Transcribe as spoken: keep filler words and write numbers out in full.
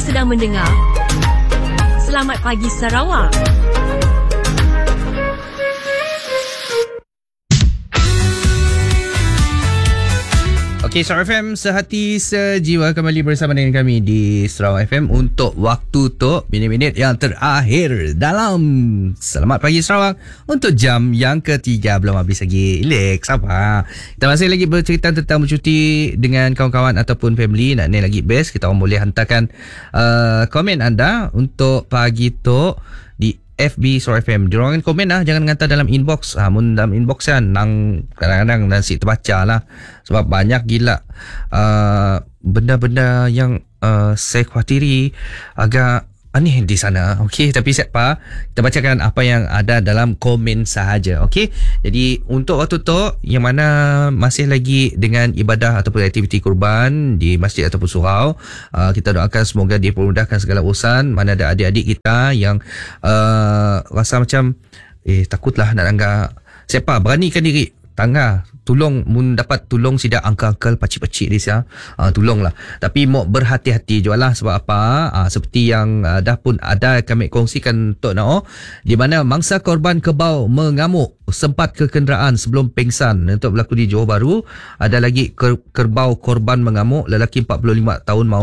sedang mendengar Selamat Pagi Sarawak. Okey, Sarawak F M sehati sejiwa kembali bersama dengan kami di Sarawak F M untuk waktu tu minit-minit yang terakhir dalam Selamat Pagi Sarawak untuk jam yang ketiga. Belum habis lagi. Relax, apa? Kita masih lagi bercerita tentang bercuti dengan kawan-kawan ataupun family. Nak ni lagi best. Kita orang boleh hantarkan uh, komen anda untuk pagi tu di F B Sarawak F M. Diorang komen lah, jangan hantar dalam inbox. Ha, mun dalam inbox kan nang kadang-kadang nasi terbaca lah sebab banyak gila uh, benda-benda yang uh, saya khawatiri agak aneh di sana. Okey, tapi siapa kita bacakan apa yang ada dalam komen sahaja. Okey, jadi untuk waktu tu yang mana masih lagi dengan ibadah ataupun aktiviti kurban di masjid ataupun surau, uh, kita doakan semoga dipermudahkan segala urusan. Mana ada adik-adik kita yang uh, rasa macam eh takutlah nak langgar, siapa beranikan diri tangga tolong, mun dapat tolong sida angkel-angkel pacik-pacik dia sia, uh, tolonglah, tapi mau berhati-hati jualah. Sebab apa, uh, seperti yang uh, dah pun ada kami kongsikan Tok Nao, di mana mangsa korban kerbau mengamuk sempat ke kenderaan sebelum pingsan. Untuk berlaku di Johor Bahru, ada lagi ker- kerbau korban mengamuk, lelaki empat puluh lima tahun maut